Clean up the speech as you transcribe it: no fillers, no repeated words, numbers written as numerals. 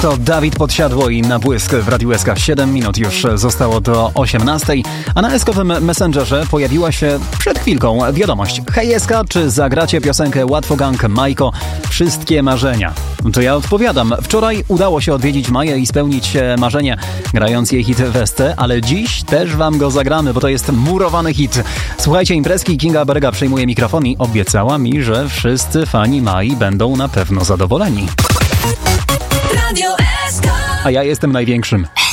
To Dawid Podsiadło i Na błysk w Radiu SK. 7 minut już zostało do 18, a na eskowym Messengerze pojawiła się przed chwilką wiadomość. Hej SK, czy zagracie piosenkę Łatwo Gang Majko Wszystkie marzenia? To ja odpowiadam. Wczoraj udało się odwiedzić Maję i spełnić marzenie, grając jej hit Westę, ale dziś też wam go zagramy, bo to jest murowany hit. Słuchajcie imprezki, Kinga Berga przejmuje mikrofon i obiecała mi, że wszyscy fani Mai będą na pewno zadowoleni. A ja jestem największym.